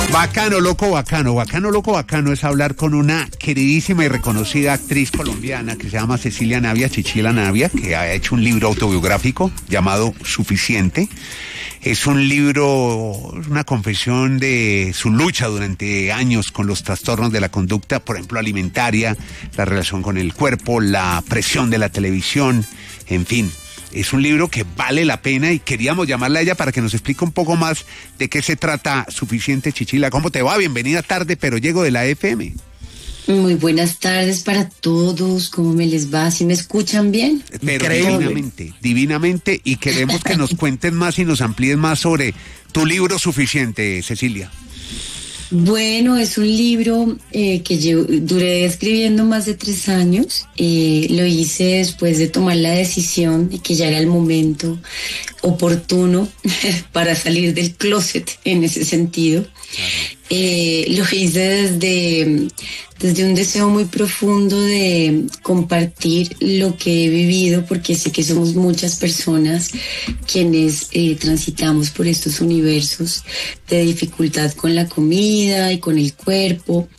Bacano, loco, bacano. Bacano, loco, bacano es hablar con una queridísima y reconocida actriz colombiana que se llama Cecilia Navia, Chichila Navia, que ha hecho un libro autobiográfico llamado Suficiente. Es un libro, una confesión de su lucha durante años con los trastornos de la conducta, por ejemplo, alimentaria, la relación con el cuerpo, la presión de la televisión, en fin. Es un libro que vale la pena y queríamos llamarla a ella para que nos explique un poco más de qué se trata Suficiente. Chichila, ¿cómo te va? Bienvenida tarde, pero llego de la FM. Muy buenas tardes para todos. ¿Cómo me les va? ¿Sí me escuchan bien? Pero divinamente, y queremos que nos cuentes más y nos amplíes más sobre tu libro Suficiente, Cecilia. Bueno, es un libro que duré escribiendo más de 3 años. Lo hice después de tomar la decisión de que ya era el momento oportuno para salir del closet en ese sentido. Lo hice desde un deseo muy profundo de compartir lo que he vivido, porque sé que somos muchas personas quienes transitamos por estos universos de dificultad con la comida y con el cuerpo.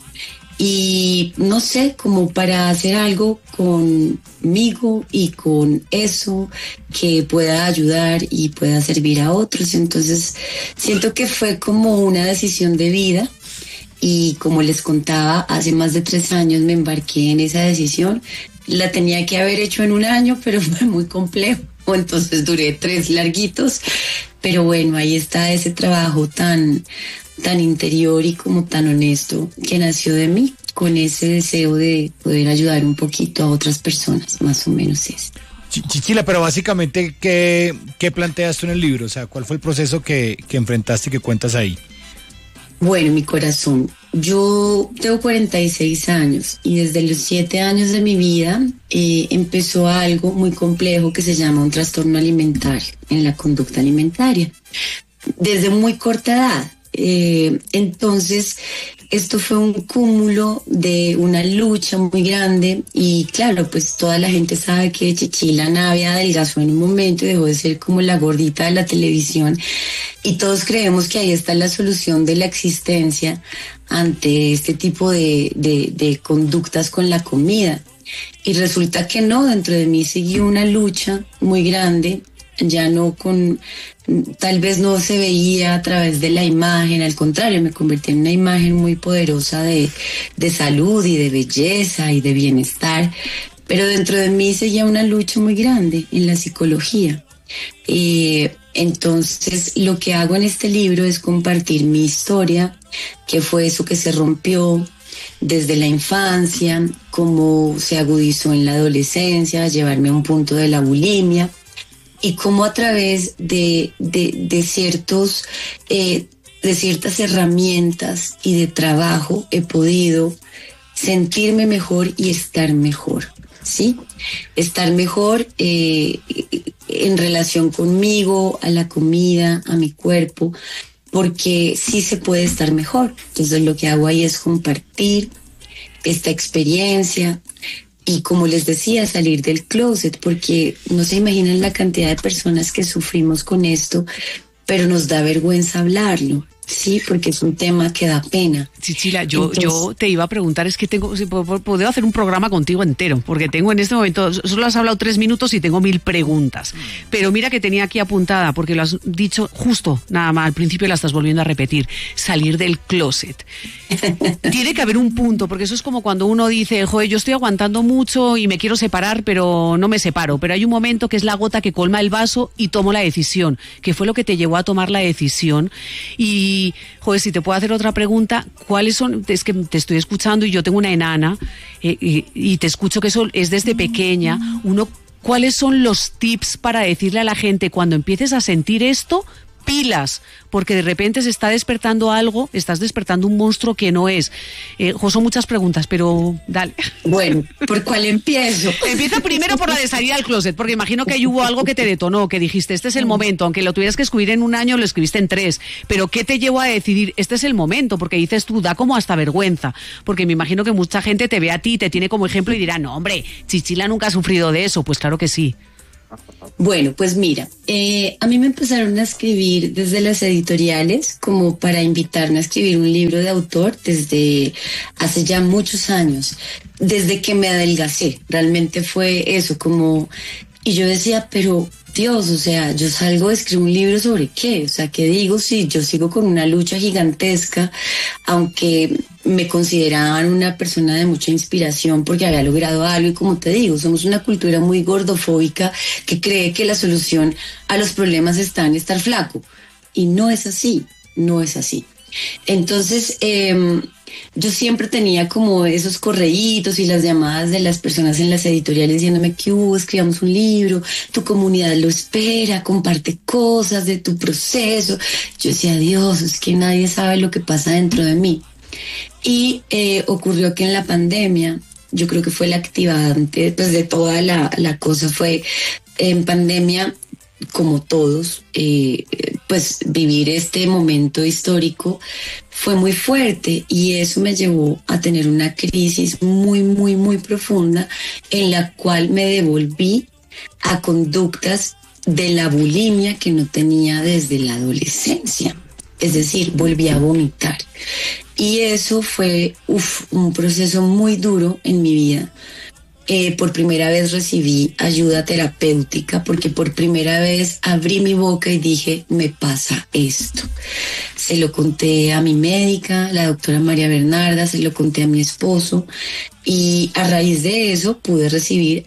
Y no sé, como para hacer algo conmigo y con eso que pueda ayudar y pueda servir a otros. Entonces siento que fue como una decisión de vida. Y como les contaba, hace más de 3 años me embarqué en esa decisión. La tenía que haber hecho en 1 año, pero fue muy complejo. Entonces duré 3 larguitos. Pero bueno, ahí está ese trabajo tan interior y como tan honesto que nació de mí, con ese deseo de poder ayudar un poquito a otras personas, más o menos es. Chichila, pero básicamente, ¿qué planteas tú en el libro? O sea, ¿cuál fue el proceso que enfrentaste y que cuentas ahí? Bueno, mi corazón, yo tengo 46 años y desde los 7 años de mi vida empezó algo muy complejo que se llama un trastorno alimentario en la conducta alimentaria, desde muy corta edad. Entonces, esto fue un cúmulo de una lucha muy grande y claro, pues toda la gente sabe que Chichila Navia adelgazó en un momento y dejó de ser como la gordita de la televisión y todos creemos que ahí está la solución de la existencia ante este tipo de conductas con la comida. Y resulta que no, dentro de mí siguió una lucha muy grande, ya no tal vez no se veía a través de la imagen, al contrario, me convertí en una imagen muy poderosa de salud y de belleza y de bienestar, pero dentro de mí seguía una lucha muy grande en la psicología. Entonces lo que hago en este libro es compartir mi historia, que fue eso que se rompió desde la infancia, cómo se agudizó en la adolescencia, llevarme a un punto de la bulimia, y cómo a través de ciertas herramientas y de trabajo he podido sentirme mejor y estar mejor, ¿sí? Estar mejor en relación conmigo, a la comida, a mi cuerpo, porque sí se puede estar mejor. Entonces lo que hago ahí es compartir esta experiencia. Y como les decía, salir del closet, porque no se imaginan la cantidad de personas que sufrimos con esto, pero nos da vergüenza hablarlo, sí, porque es un tema que da pena. Chichila, yo te iba a preguntar, es que puedo hacer un programa contigo entero, porque tengo en este momento, solo has hablado 3 minutos y tengo 1000 preguntas, pero mira que tenía aquí apuntada, porque lo has dicho justo, nada más, al principio la estás volviendo a repetir, salir del closet. Tiene que haber un punto, porque eso es como cuando uno dice, joder, yo estoy aguantando mucho y me quiero separar, pero no me separo, pero hay un momento que es la gota que colma el vaso y tomo la decisión, que fue lo que te llevó a tomar la decisión. Y, joder, si te puedo hacer otra pregunta, ¿cuáles son? Es que te estoy escuchando y yo tengo una enana y te escucho que eso es desde pequeña. ¿Cuáles son los tips para decirle a la gente cuando empieces a sentir esto? Pilas, porque de repente se está despertando algo, estás despertando un monstruo que no es. Son muchas preguntas, pero dale. Bueno, ¿por cuál empiezo? Empieza primero por la de salir al closet, porque imagino que ahí hubo algo que te detonó, que dijiste, este es el momento, aunque lo tuvieras que escribir en 1 año, lo escribiste en 3, pero ¿qué te llevó a decidir, este es el momento? Porque dices tú, da como hasta vergüenza, porque me imagino que mucha gente te ve a ti, te tiene como ejemplo y dirá, no hombre, Chichila nunca ha sufrido de eso. Pues claro que sí. Bueno, pues mira, a mí me empezaron a escribir desde las editoriales como para invitarme a escribir un libro de autor desde hace ya muchos años, desde que me adelgacé. Realmente fue eso, como, y yo decía, pero Dios, o sea, yo salgo a escribir un libro sobre qué, o sea, ¿qué digo si yo sigo con una lucha gigantesca, aunque me consideraban una persona de mucha inspiración porque había logrado algo? Y como te digo, somos una cultura muy gordofóbica que cree que la solución a los problemas está en estar flaco, y no es así, no es así. Entonces, yo siempre tenía como esos correitos y las llamadas de las personas en las editoriales diciéndome que escribamos un libro, tu comunidad lo espera, comparte cosas de tu proceso. Yo decía, Dios, es que nadie sabe lo que pasa dentro de mí. Y ocurrió que en la pandemia, yo creo que fue el activante pues, de toda la cosa, fue en pandemia, como todos, pues vivir este momento histórico fue muy fuerte, y eso me llevó a tener una crisis muy, muy, muy profunda, en la cual me devolví a conductas de la bulimia que no tenía desde la adolescencia. Es decir, volví a vomitar. Y eso fue un proceso muy duro en mi vida. Por primera vez recibí ayuda terapéutica, porque por primera vez abrí mi boca y dije, me pasa esto. Se lo conté a mi médica, la doctora María Bernarda, se lo conté a mi esposo, y a raíz de eso pude recibir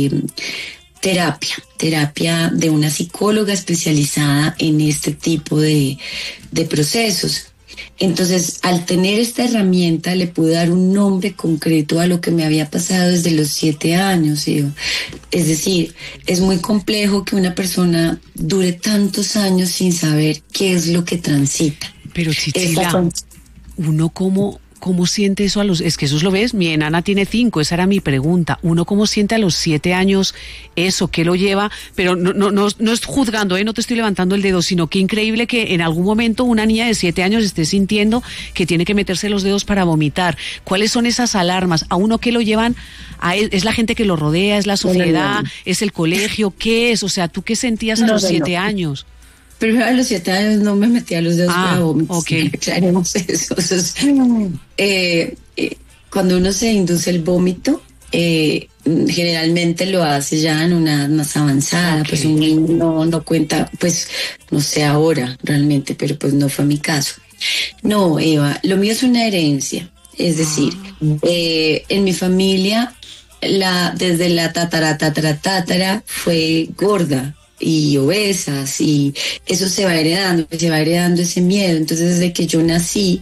terapia de una psicóloga especializada en este tipo de procesos. Entonces, al tener esta herramienta, le pude dar un nombre concreto a lo que me había pasado desde los 7 años. Es decir, es muy complejo que una persona dure tantos años sin saber qué es lo que transita. Pero Chichila, uno ¿cómo siente eso a los...? Es que eso lo ves, mi enana tiene 5, esa era mi pregunta. ¿Uno cómo siente a los 7 años eso? ¿Qué lo lleva? Pero no es juzgando, no te estoy levantando el dedo, sino que increíble que en algún momento una niña de 7 años esté sintiendo que tiene que meterse los dedos para vomitar. ¿Cuáles son esas alarmas? ¿A uno qué lo llevan? ¿Es la gente que lo rodea? ¿Es la sociedad? ¿Es el colegio? ¿Qué es? O sea, ¿tú qué sentías a los 7 años? Primero, a los 7 años no me metía los dedos para vomitar. Okay. Aclaremos eso. Cuando uno se induce el vómito, generalmente lo hace ya en una edad más avanzada. Okay. Pues un niño no cuenta, pues no sé ahora realmente, pero pues no fue mi caso. No, Eva, lo mío es una herencia. Es decir, en mi familia, desde la tatara fue gorda y obesas, y eso se va heredando ese miedo. Entonces, desde que yo nací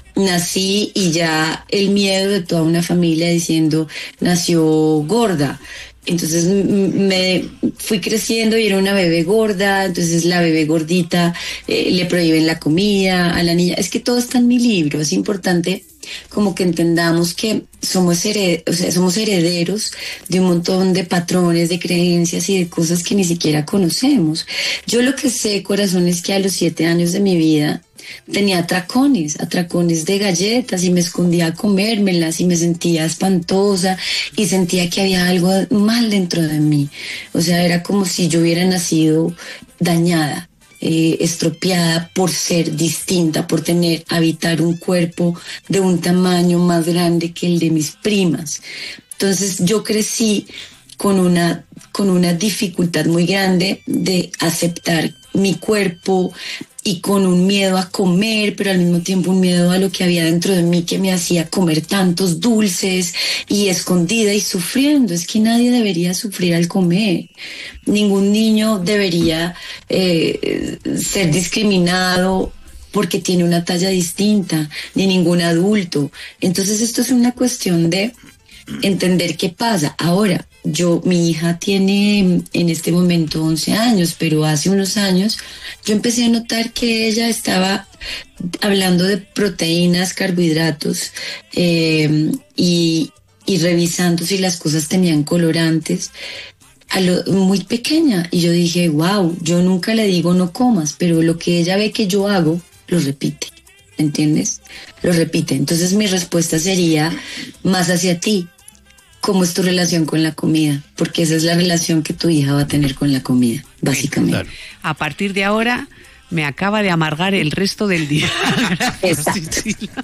y ya el miedo de toda una familia diciendo, nació gorda. Entonces me fui creciendo y era una bebé gorda. Entonces la bebé gordita le prohíben la comida a la niña. Es que todo está en mi libro. Es importante como que entendamos que somos herederos de un montón de patrones, de creencias y de cosas que ni siquiera conocemos. Yo lo que sé, corazón, es que a los 7 años de mi vida tenía atracones de galletas, y me escondía a comérmelas, y me sentía espantosa y sentía que había algo mal dentro de mí. O sea, era como si yo hubiera nacido dañada, estropeada por ser distinta, por habitar un cuerpo de un tamaño más grande que el de mis primas. Entonces yo crecí con una dificultad muy grande de aceptar mi cuerpo, y con un miedo a comer, pero al mismo tiempo un miedo a lo que había dentro de mí que me hacía comer tantos dulces, y escondida y sufriendo. Es que nadie debería sufrir al comer. Ningún niño debería ser discriminado porque tiene una talla distinta, ni ningún adulto. Entonces esto es una cuestión de entender qué pasa. Ahora, mi hija tiene en este momento 11 años, pero hace unos años yo empecé a notar que ella estaba hablando de proteínas, carbohidratos, y revisando si las cosas tenían colorantes muy pequeña. Y yo dije, wow, yo nunca le digo no comas, pero lo que ella ve que yo hago, lo repite. ¿Entiendes? Lo repite. Entonces mi respuesta sería más hacia ti. cómo es tu relación con la comida, porque esa es la relación que tu hija va a tener con la comida, básicamente. Claro. A partir de ahora me acaba de amargar el resto del día. Exacto.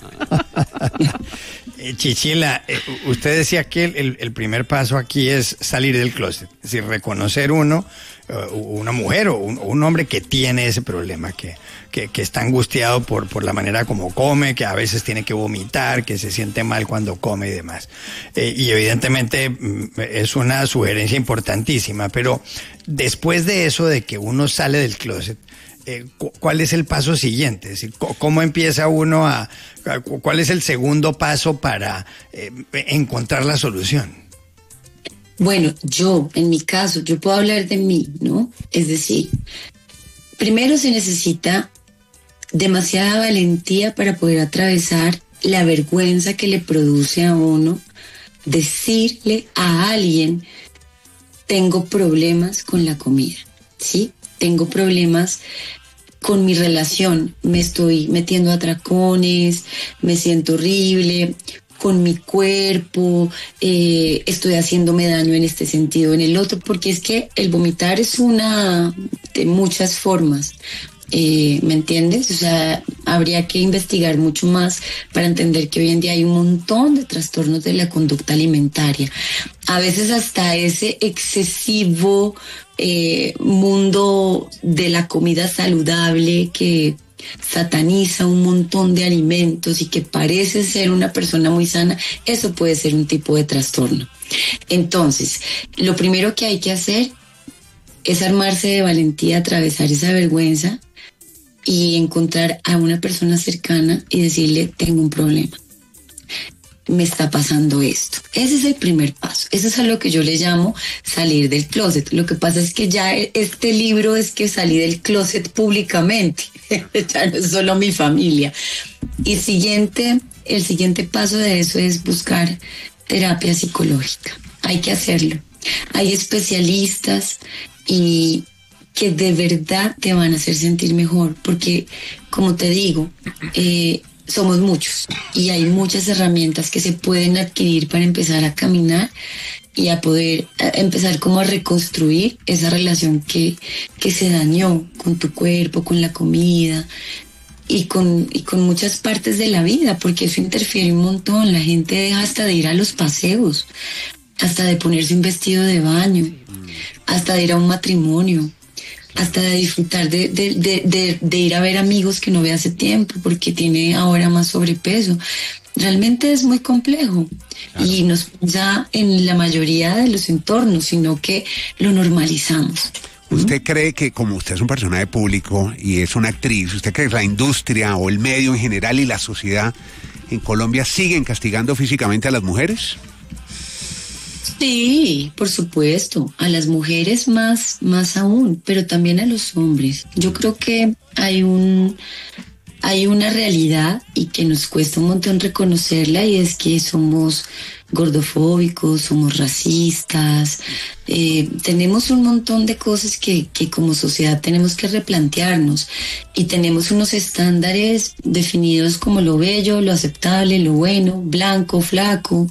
Chichila, usted decía que el primer paso aquí es salir del closet, es decir, reconocer una mujer o un hombre que tiene ese problema, que está angustiado por la manera como come, que a veces tiene que vomitar, que se siente mal cuando come y demás. Y evidentemente es una sugerencia importantísima, pero después de eso, de que uno sale del closet, ¿cuál es el paso siguiente? Es decir, ¿cómo empieza uno cuál es el segundo paso para encontrar la solución? Bueno, en mi caso, yo puedo hablar de mí, ¿no? Es decir, primero se necesita demasiada valentía para poder atravesar la vergüenza que le produce a uno decirle a alguien: tengo problemas con la comida, ¿sí? Tengo problemas con mi relación, me estoy metiendo a atracones, me siento horrible con mi cuerpo, estoy haciéndome daño en este sentido, en el otro, porque es que el vomitar es una de muchas formas. ¿Me entiendes? O sea, habría que investigar mucho más para entender que hoy en día hay un montón de trastornos de la conducta alimentaria. A veces hasta ese excesivo mundo de la comida saludable que sataniza un montón de alimentos y que parece ser una persona muy sana, eso puede ser un tipo de trastorno. Entonces, lo primero que hay que hacer es armarse de valentía, atravesar esa vergüenza y encontrar a una persona cercana y decirle: tengo un problema, me está pasando esto. Ese es el primer paso. Eso es a lo que yo le llamo salir del closet. Lo que pasa es que ya este libro es que salí del closet públicamente. Ya no es solo mi familia. Y el siguiente paso de eso es buscar terapia psicológica. Hay que hacerlo. Hay especialistas y que de verdad te van a hacer sentir mejor, porque, como te digo, somos muchos y hay muchas herramientas que se pueden adquirir para empezar a caminar y a poder empezar como a reconstruir esa relación que se dañó con tu cuerpo, con la comida y con muchas partes de la vida, porque eso interfiere un montón. La gente deja hasta de ir a los paseos, hasta de ponerse un vestido de baño, hasta de ir a un matrimonio, hasta de disfrutar de ir a ver amigos que no ve hace tiempo porque tiene ahora más sobrepeso. Realmente es muy complejo. Claro. Y nos pasa en la mayoría de los entornos, sino que lo normalizamos. ¿Usted cree que, como usted es un personaje público y es una actriz, usted cree que la industria o el medio en general y la sociedad en Colombia siguen castigando físicamente a las mujeres? Sí, por supuesto, a las mujeres más aún, pero también a los hombres. Yo creo que hay una realidad y que nos cuesta un montón reconocerla, y es que somos gordofóbicos, somos racistas, tenemos un montón de cosas que como sociedad tenemos que replantearnos, y tenemos unos estándares definidos como lo bello, lo aceptable, lo bueno, blanco, flaco,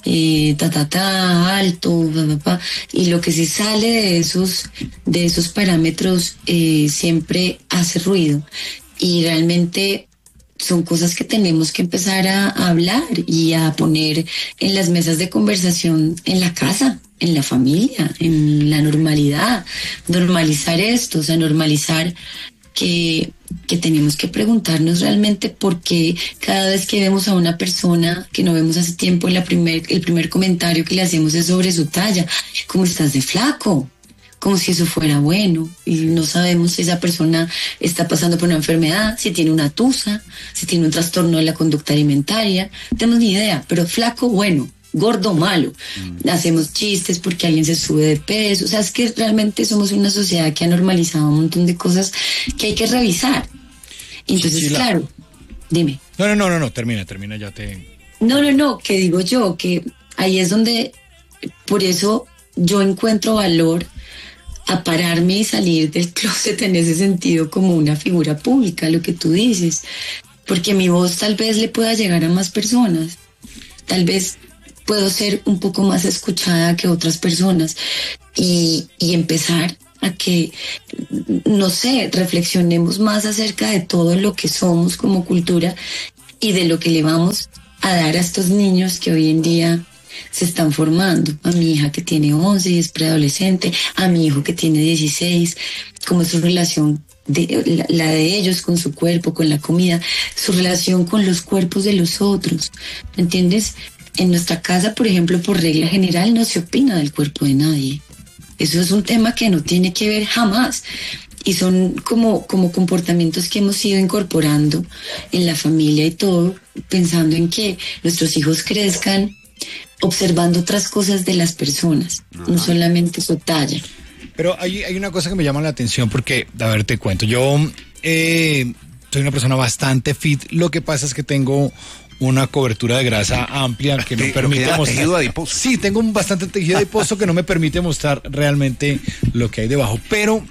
alto, y lo que se sale de esos parámetros siempre hace ruido. Y realmente son cosas que tenemos que empezar a hablar y a poner en las mesas de conversación en la casa, en la familia, en la normalidad. Normalizar esto, o sea, normalizar que tenemos que preguntarnos realmente por qué cada vez que vemos a una persona que no vemos hace tiempo, el primer comentario que le hacemos es sobre su talla. ¿Cómo estás de flaco? Como si eso fuera bueno, y no sabemos si esa persona está pasando por una enfermedad, si tiene una tusa, si tiene un trastorno de la conducta alimentaria, no tenemos ni idea, pero flaco, bueno, gordo, malo. Hacemos chistes porque alguien se sube de peso, o sea, es que realmente somos una sociedad que ha normalizado un montón de cosas que hay que revisar. Entonces, claro, dime. No, termina, ya te... No, que digo yo, que ahí es donde, por eso yo encuentro valor a pararme y salir del closet en ese sentido como una figura pública, lo que tú dices, porque mi voz tal vez le pueda llegar a más personas, tal vez puedo ser un poco más escuchada que otras personas y empezar a que, no sé, reflexionemos más acerca de todo lo que somos como cultura y de lo que le vamos a dar a estos niños que hoy en día se están formando. A mi hija que tiene 11 y es preadolescente, a mi hijo que tiene 16, cómo es su relación, la de ellos con su cuerpo, con la comida, su relación con los cuerpos de los otros, ¿me entiendes? En nuestra casa, por ejemplo, por regla general, no se opina del cuerpo de nadie. Eso es un tema que no tiene que ver jamás. Y son como comportamientos que hemos ido incorporando en la familia y todo, pensando en que nuestros hijos crezcan observando otras cosas de las personas, no solamente su talla. Pero hay una cosa que me llama la atención porque, a ver, te cuento, yo soy una persona bastante fit, lo que pasa es que tengo una cobertura de grasa amplia que no permite mostrar. Tejido adiposo. Sí, tengo bastante tejido adiposo que no me permite mostrar realmente lo que hay debajo. Pero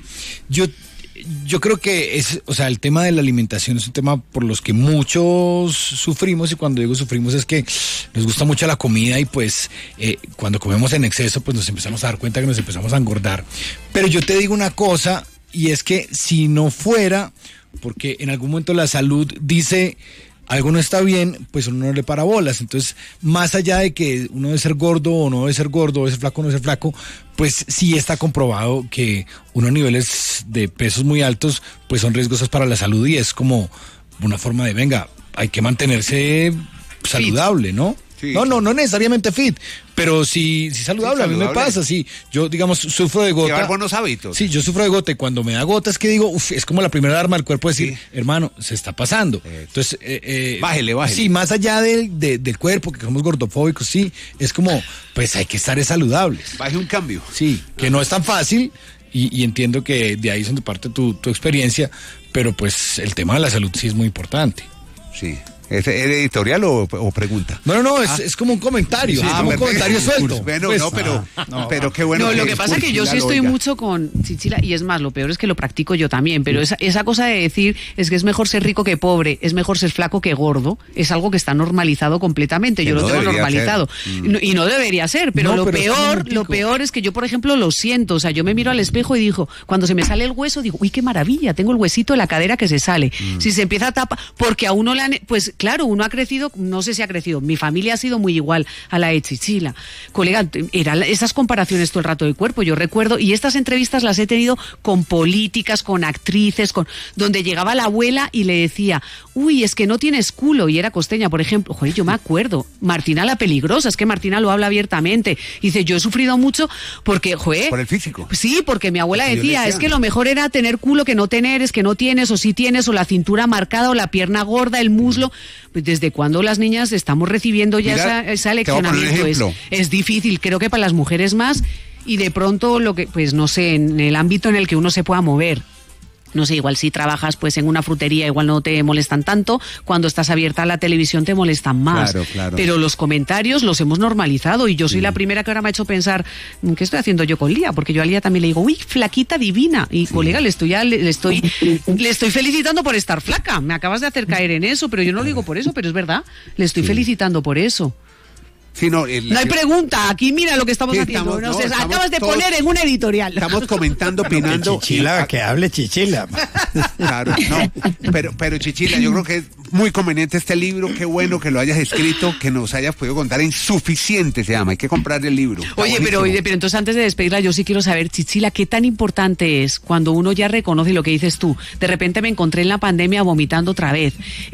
yo creo que el tema de la alimentación es un tema por los que muchos sufrimos, y cuando digo sufrimos es que nos gusta mucho la comida y pues cuando comemos en exceso pues nos empezamos a dar cuenta que nos empezamos a engordar. Pero yo te digo una cosa, y es que si no fuera porque en algún momento la salud dice algo no está bien, pues uno no le para bolas. Entonces, más allá de que uno debe ser gordo o no debe ser gordo, debe ser flaco o no debe ser flaco, pues sí está comprobado que unos niveles de pesos muy altos pues son riesgosos para la salud, y es como una forma de, venga, hay que mantenerse saludable, ¿no? Sí. No necesariamente fit, pero sí saludable. A mí me pasa, sí. Yo, digamos, sufro de gota. Llevar buenos hábitos. Sí, yo sufro de gota, y cuando me da gota es que digo, es como la primera alarma del cuerpo decir, hermano, se está pasando. Entonces, bájele. Sí, más allá del cuerpo, que somos gordofóbicos, sí, es como, pues hay que estar saludables. Baje un cambio. Sí, que no es tan fácil, y entiendo que de ahí es donde parte tu experiencia, pero pues el tema de la salud sí es muy importante. Sí. ¿Es editorial o pregunta? No, es como un comentario, como un comentario suelto. Bueno, pues, pero qué bueno. No, lo que pasa es que yo sí estoy mucho con Chichila, y es más, lo peor es que lo practico yo también, pero esa cosa de decir es que es mejor ser rico que pobre, es mejor ser flaco que gordo, es algo que está normalizado completamente, yo lo tengo normalizado. Y no debería ser, pero lo peor es que yo, por ejemplo, lo siento, o sea, yo me miro al espejo y digo, cuando se me sale el hueso, digo, uy, qué maravilla, tengo el huesito de la cadera que se sale. Si se empieza a tapar, porque a uno pues claro, uno ha crecido, no sé si ha crecido, mi familia ha sido muy igual a la de Chichila. Colega, eran esas comparaciones todo el rato del cuerpo, yo recuerdo, y estas entrevistas las he tenido con políticas, con actrices, donde llegaba la abuela y le decía, uy, es que no tienes culo, y era costeña, por ejemplo. Joder, yo me acuerdo, Martina la peligrosa, es que Martina lo habla abiertamente, dice, yo he sufrido mucho porque, joder. Por el físico. Sí, porque mi abuela decía, es que lo mejor era tener culo que no tener, es que no tienes, o sí tienes, o la cintura marcada, o la pierna gorda, el muslo. Pues ¿desde cuándo las niñas estamos recibiendo ya ese aleccionamiento? Es difícil, creo que para las mujeres más, y de pronto lo que, pues no sé, en el ámbito en el que uno se pueda mover. No sé, igual si trabajas pues en una frutería igual no te molestan tanto, cuando estás abierta a la televisión te molestan más. Claro. Pero los comentarios los hemos normalizado, y yo soy la primera que ahora me ha hecho pensar, ¿qué estoy haciendo yo con Lía? Porque yo a Lía también le digo, uy, flaquita divina, y colega, le estoy felicitando por estar flaca, me acabas de hacer caer en eso, pero yo no lo digo por eso, pero es verdad, le estoy felicitando por eso. Sí, no hay pregunta, aquí mira lo que estamos haciendo. Acabas de poner en un editorial. Estamos comentando, opinando. Chichila, que hable Chichila. Claro, no, pero Chichila, yo creo que es muy conveniente este libro, qué bueno que lo hayas escrito, que nos hayas podido contar en Suficiente, se llama, hay que comprar el libro. Oye, pero entonces antes de despedirla, yo sí quiero saber, Chichila, ¿qué tan importante es cuando uno ya reconoce lo que dices tú? De repente me encontré en la pandemia vomitando otra vez.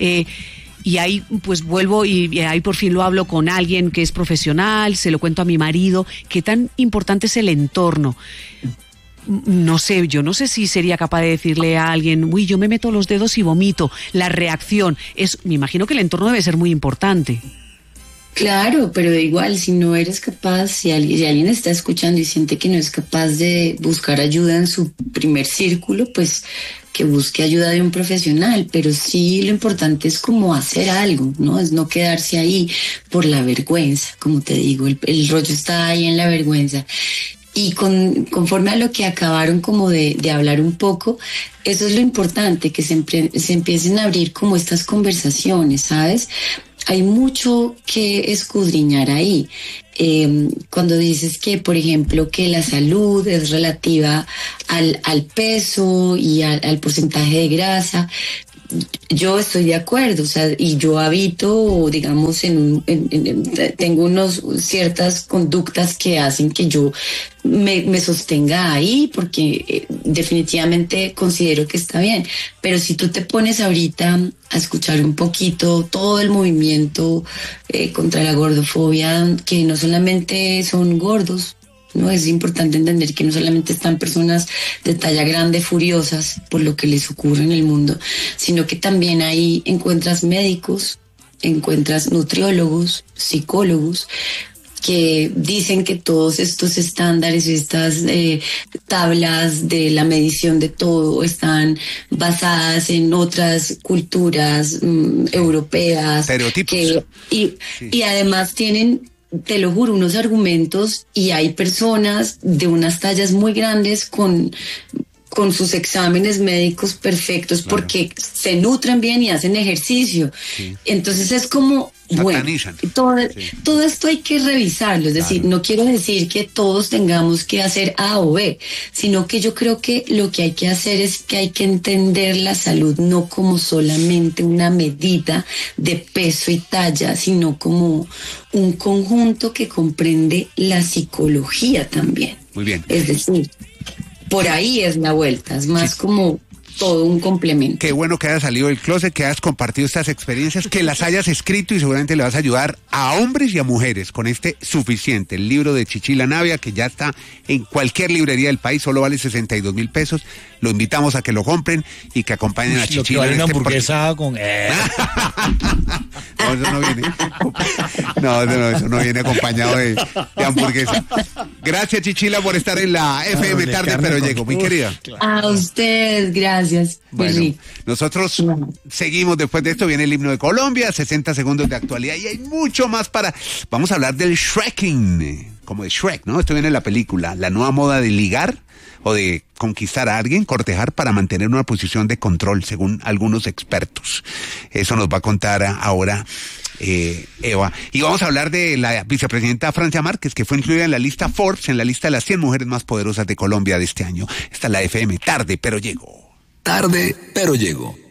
Y ahí pues vuelvo y ahí por fin lo hablo con alguien que es profesional, se lo cuento a mi marido. ¿Qué tan importante es el entorno? No sé, yo no sé si sería capaz de decirle a alguien, uy, yo me meto los dedos y vomito. La reacción me imagino que el entorno debe ser muy importante. Claro, pero igual, si no eres capaz, si alguien está escuchando y siente que no es capaz de buscar ayuda en su primer círculo, pues que busque ayuda de un profesional, pero sí lo importante es como hacer algo, ¿no? Es no quedarse ahí por la vergüenza, como te digo, el rollo está ahí en la vergüenza. Y conforme a lo que acabaron como de hablar un poco, eso es lo importante, que se empiecen a abrir como estas conversaciones, ¿sabes? hay mucho que escudriñar ahí. Cuando dices que, por ejemplo, que la salud es relativa al peso y al porcentaje de grasa, yo estoy de acuerdo, o sea, y yo habito, digamos, tengo ciertas conductas que hacen que yo me sostenga ahí, porque definitivamente considero que está bien. Pero si tú te pones ahorita a escuchar un poquito todo el movimiento contra la gordofobia, que no solamente son gordos, ¿no? Es importante entender que no solamente están personas de talla grande furiosas por lo que les ocurre en el mundo, sino que también ahí encuentras médicos, encuentras nutriólogos, psicólogos, que dicen que todos estos estándares, estas tablas de la medición de todo están basadas en otras culturas europeas. Estereotipos. Y además tienen, te lo juro, unos argumentos, y hay personas de unas tallas muy grandes con sus exámenes médicos perfectos, claro, porque se nutren bien y hacen ejercicio. Sí. Entonces es como, satanizan. Bueno, todo esto hay que revisarlo. Es decir, no quiero decir que todos tengamos que hacer A o B, sino que yo creo que lo que hay que hacer es que hay que entender la salud no como solamente una medida de peso y talla, sino como un conjunto que comprende la psicología también. Muy bien. Es decir, por ahí es la vuelta, es más como todo un complemento. Qué bueno que hayas salido del closet, que hayas compartido estas experiencias, que las hayas escrito, y seguramente le vas a ayudar a hombres y a mujeres con este Suficiente, el libro de Chichila Navia, que ya está en cualquier librería del país, solo vale 62.000 pesos. Lo invitamos a que lo compren y que acompañen a Chichila. Lo que vale una hamburguesa con... No, eso no viene. Eso no viene acompañado de hamburguesa. Gracias, Chichila, por estar en la FM Tarde, pero llego, mi querida. A usted, gracias. Bueno, nosotros seguimos después de esto. Viene el himno de Colombia, 60 segundos de actualidad, y hay mucho más vamos a hablar del Shrekking, como de Shrek, ¿no? Esto viene en la película, la nueva moda de ligar o de conquistar a alguien, cortejar para mantener una posición de control, según algunos expertos. Eso nos va a contar ahora Eva. Y vamos a hablar de la vicepresidenta Francia Márquez, que fue incluida en la lista Forbes, en la lista de las 100 mujeres más poderosas de Colombia de este año. Esta es la FM Tarde, pero llego. Tarde, pero llego.